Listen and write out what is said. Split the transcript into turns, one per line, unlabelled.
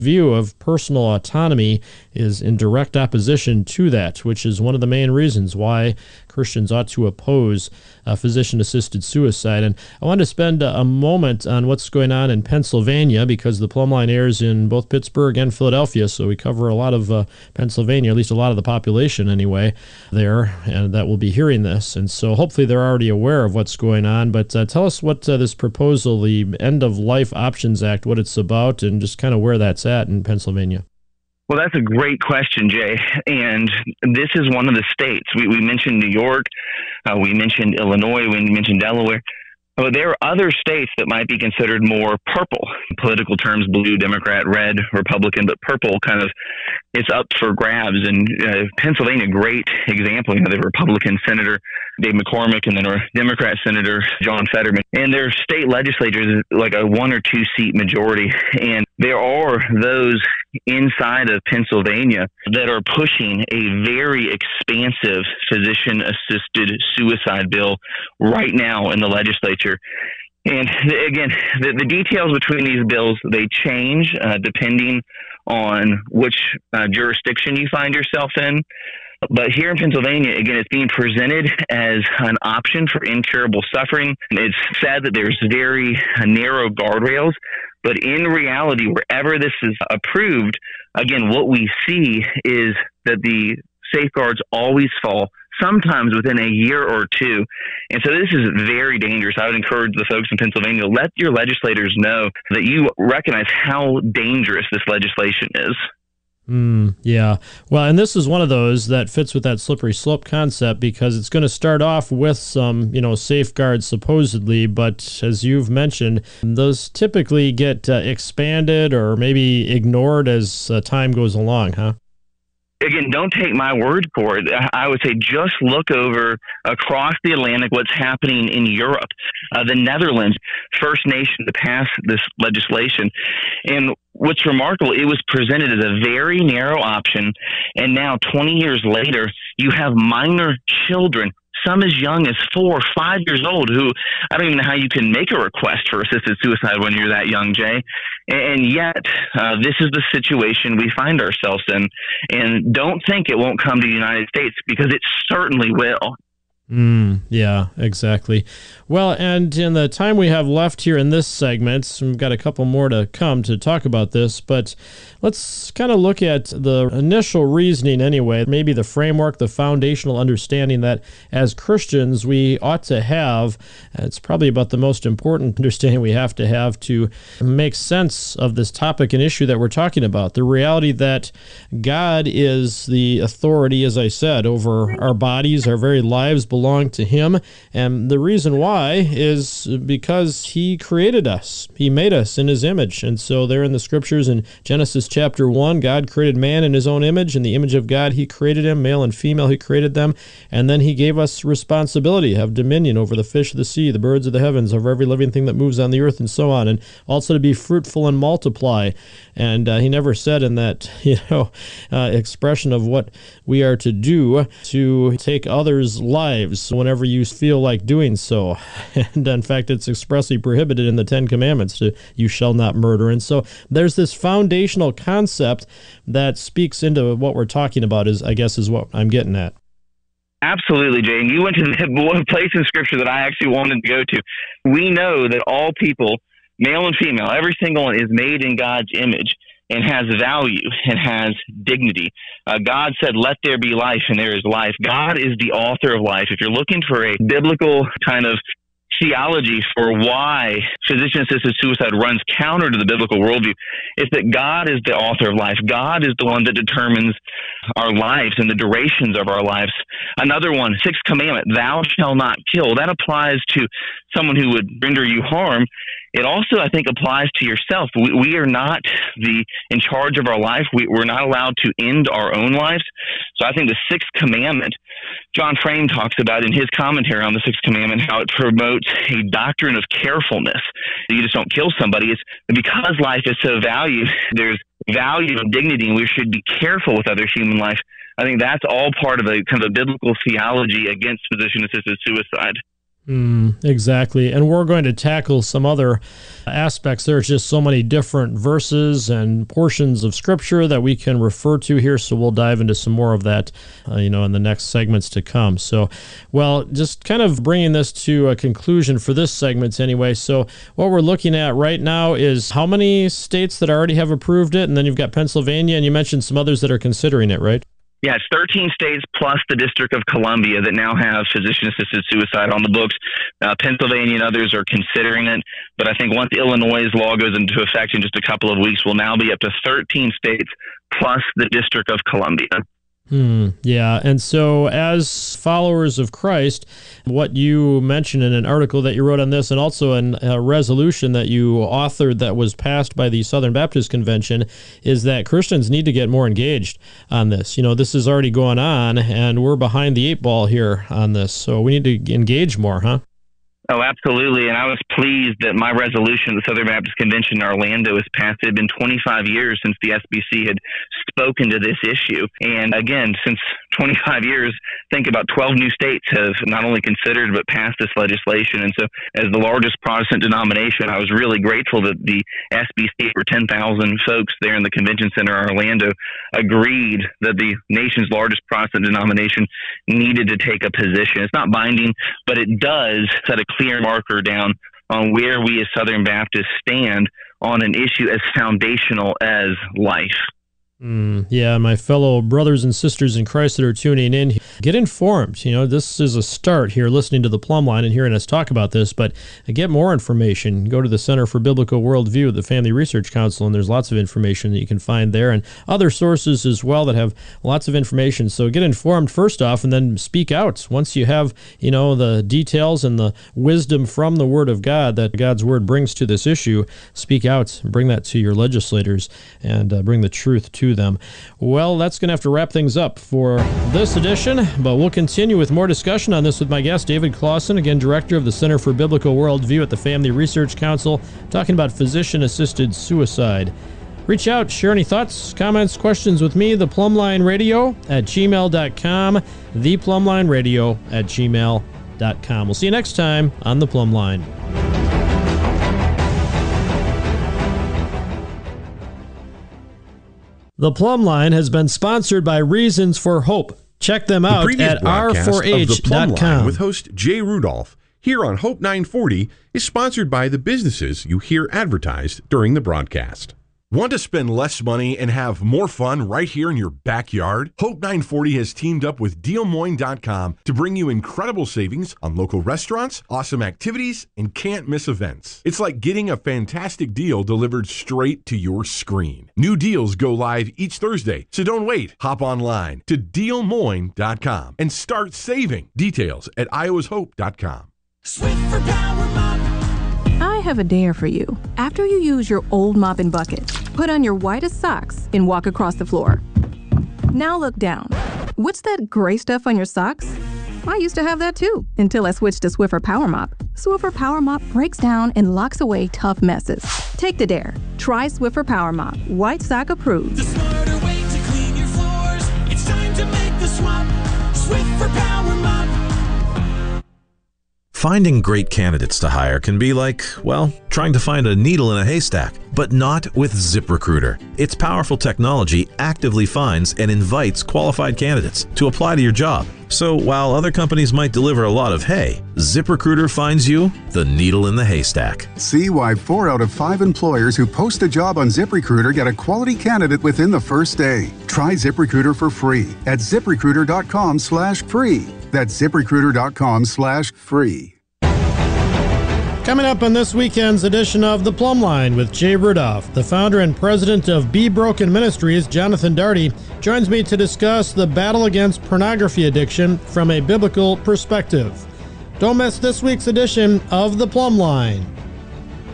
view of personal autonomy is in direct opposition to that, which is one of the main reasons why Christians ought to oppose physician-assisted suicide. And I wanted to spend a moment on what's going on in Pennsylvania, because the Plumb Line airs in both Pittsburgh and Philadelphia, so we cover a lot of Pennsylvania, at least a lot of the population anyway, there, and that will be hearing this. And so hopefully they're already aware of what's going on. But tell us what this proposal, the End of Life Options Act, what it's about, and just kind of where that's at in Pennsylvania.
Well, that's a great question, Jay. And this is one of the states. We mentioned New York, we mentioned Illinois, we mentioned Delaware. But there are other states that might be considered more purple. In political terms, blue, Democrat, red, Republican, but purple kind of is up for grabs. And Pennsylvania, great example. You know, the Republican Senator Dave McCormick and the Democrat Senator John Fetterman. And their state legislatures like a 1 or 2 seat majority. And there are those inside of Pennsylvania that are pushing a very expansive physician-assisted suicide bill right now in the legislature. And again, the details between these bills, they change depending on which jurisdiction you find yourself in. But here in Pennsylvania, again, it's being presented as an option for incurable suffering. It's said that there's very narrow guardrails, but in reality, wherever this is approved, again, what we see is that the safeguards always fall, sometimes within a year or two. And so this is very dangerous. I would encourage the folks in Pennsylvania, let your legislators know that you recognize how dangerous this legislation is.
Yeah. Well, and this is one of those that fits with that slippery slope concept, because it's going to start off with some, safeguards supposedly, but as you've mentioned, those typically get expanded or maybe ignored as time goes along, huh?
Again, don't take my word for it. I would say just look over across the Atlantic what's happening in Europe. The Netherlands, first nation to pass this legislation. And what's remarkable, it was presented as a very narrow option. And now, 20 years later, you have minor children, some as young as 4 or 5 years old, who I don't even know how you can make a request for assisted suicide when you're that young, Jay. And yet, this is the situation we find ourselves in. And don't think it won't come to the United States, because it certainly will.
Yeah, exactly. Well, and in the time we have left here in this segment, we've got a couple more to come to talk about this, but let's kind of look at the initial reasoning anyway, maybe the framework, the foundational understanding that as Christians we ought to have. It's probably about the most important understanding we have to make sense of this topic and issue that we're talking about. The reality that God is the authority, as I said, over our bodies, our very lives belong to Him. And the reason why is because He created us. He made us in His image. And so there in the scriptures in Genesis chapter 1, God created man in His own image. In the image of God, He created him, male and female, He created them. And then He gave us responsibility, have dominion over the fish of the sea, the birds of the heavens, over every living thing that moves on the earth, and so on. And also to be fruitful and multiply. And He never said in that, expression of what we are to do to take others' lives whenever you feel like doing so. And in fact, it's expressly prohibited in the 10 Commandments to you shall not murder. And so there's this foundational concept that speaks into what we're talking about, is what I'm getting at.
Absolutely, Jay. And you went to the one place in Scripture that I actually wanted to go to. We know that all people, male and female, every single one is made in God's image and has value and has dignity. God said, let there be life, and there is life. God is the author of life. If you're looking for a biblical kind of theology for why physician-assisted suicide runs counter to the biblical worldview, is that God is the author of life. God is the one that determines our lives and the durations of our lives. Another one, sixth commandment, thou shalt not kill. That applies to someone who would render you harm. It also, I think, applies to yourself. We are not in charge of our life. We're not allowed to end our own lives. So I think the sixth commandment, John Frame talks about in his commentary on the sixth commandment, how it promotes a doctrine of carefulness. You just don't kill somebody. It's because life is so valued, there's value and dignity, and we should be careful with other human life. I think that's all part of a kind of a biblical theology against physician-assisted suicide.
Exactly. And we're going to tackle some other aspects. There's just so many different verses and portions of Scripture that we can refer to here. So we'll dive into some more of that, in the next segments to come. So, well, just kind of bringing this to a conclusion for this segment anyway. So what we're looking at right now is how many states that already have approved it. And then you've got Pennsylvania, and you mentioned some others that are considering it, right?
Yeah, it's 13 states plus the District of Columbia that now have physician-assisted suicide on the books. Pennsylvania and others are considering it, but I think once Illinois' law goes into effect in just a couple of weeks, we'll now be up to 13 states plus the District of Columbia.
Yeah, and so as followers of Christ, what you mentioned in an article that you wrote on this, and also in a resolution that you authored that was passed by the Southern Baptist Convention, is that Christians need to get more engaged on this. This is already going on, and we're behind the eight ball here on this, so we need to engage more, huh?
Oh, absolutely. And I was pleased that my resolution at the Southern Baptist Convention in Orlando was passed. It had been 25 years since the SBC had spoken to this issue. And again, since 25 years, think about 12 new states have not only considered but passed this legislation. And so as the largest Protestant denomination, I was really grateful that the SBC, for 10,000 folks there in the convention center in Orlando, agreed that the nation's largest Protestant denomination needed to take a position. It's not binding, but it does set a clear marker down on where we as Southern Baptists stand on an issue as foundational as life.
Yeah, my fellow brothers and sisters in Christ that are tuning in, get informed. This is a start here, listening to the Plumb Line and hearing us talk about this, but get more information. Go to the Center for Biblical Worldview at the Family Research Council, and there's lots of information that you can find there, and other sources as well that have lots of information. So get informed first off, and then speak out. Once you have, the details and the wisdom from the Word of God that God's Word brings to this issue, speak out, bring that to your legislators, and bring the truth to them. Well, that's going to have to wrap things up for this edition, but we'll continue with more discussion on this with my guest, David Clausen, again, Director of the Center for Biblical Worldview at the Family Research Council, talking about physician-assisted suicide. Reach out, share any thoughts, comments, questions with me, theplumblineradio@gmail.com, theplumblineradio@gmail.com. We'll see you next time on The Plumb Line. The Plumb Line has been sponsored by Reasons for Hope. Check them out at r4h.com.
With host Jay Rudolph here on Hope 940 is sponsored by the businesses you hear advertised during the broadcast. Want to spend less money and have more fun right here in your backyard? Hope 940 has teamed up with DealMoine.com to bring you incredible savings on local restaurants, awesome activities, and can't-miss events. It's like getting a fantastic deal delivered straight to your screen. New deals go live each Thursday, so don't wait. Hop online to DealMoine.com and start saving. Details at iowashope.com.
Swiffer Power Mop. I have a dare for you. After you use your old mop and bucket, put on your whitest socks and walk across the floor. Now look down. What's that gray stuff on your socks? I used to have that too, until I switched to Swiffer Power Mop. Swiffer Power Mop breaks down and locks away tough messes. Take the dare. Try Swiffer Power Mop. White sock approved.
The smarter way to clean your floors. It's time to make the swap. Swiffer Power Mop.
Finding great candidates to hire can be like, well, trying to find a needle in a haystack, but not with ZipRecruiter. Its powerful technology actively finds and invites qualified candidates to apply to your job. So while other companies might deliver a lot of hay, ZipRecruiter finds you the needle in the haystack.
See why 4 out of 5 employers who post a job on ZipRecruiter get a quality candidate within the first day. Try ZipRecruiter for free at ZipRecruiter.com/free. That's ZipRecruiter.com/free.
Coming up on this weekend's edition of The Plumb Line with Jay Rudolph, the founder and president of Be Broken Ministries, Jonathan Daugherty, joins me to discuss the battle against pornography addiction from a biblical perspective. Don't miss this week's edition of The Plumb Line.